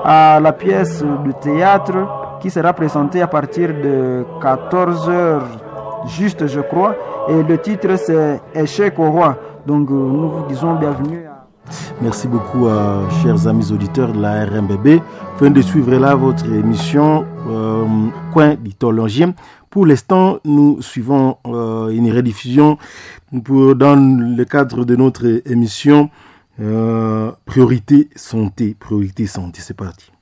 à la pièce de théâtre qui sera présentée à partir de 14h juste, je crois. Et le titre, c'est Échec au roi. Donc, nous vous disons bienvenue. Merci beaucoup, chers amis auditeurs de la RMBB. Venez de suivre là votre émission Coin d'Ithologien. Pour l'instant, nous suivons une rediffusion dans le cadre de notre émission Priorité Santé. C'est parti.